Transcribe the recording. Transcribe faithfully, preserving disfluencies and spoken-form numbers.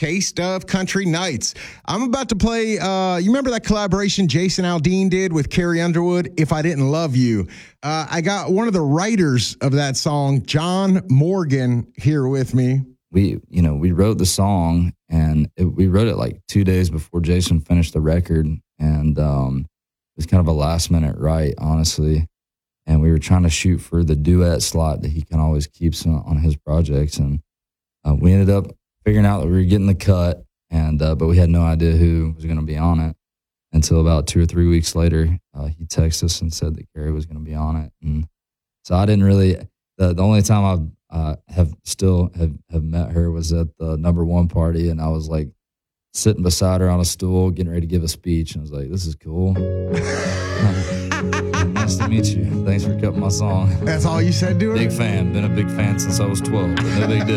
Taste of Country Nights. I'm about to play, uh, you remember that collaboration Jason Aldean did with Carrie Underwood, If I Didn't Love You? Uh, I got one of the writers of that song, John Morgan, here with me. We, you know, we wrote the song, and it, we wrote it like two days before Jason finished the record, and um, it was kind of a last minute write, honestly. And we were trying to shoot for the duet slot that he can always keeps on, on his projects, and uh, we ended up figuring out that we were getting the cut, and uh, but we had no idea who was going to be on it until about two or three weeks later. Uh, he texted us and said that Carrie was going to be on it, and so I didn't really. The, the only time I've uh, have still have, have met her was at the number one party, and I was like sitting beside her on a stool, getting ready to give a speech, and I was like, "This is cool." Nice to meet you. Thanks for cutting my song. That's all you said to her? Big fan. Been a big fan since I was twelve. But no big deal.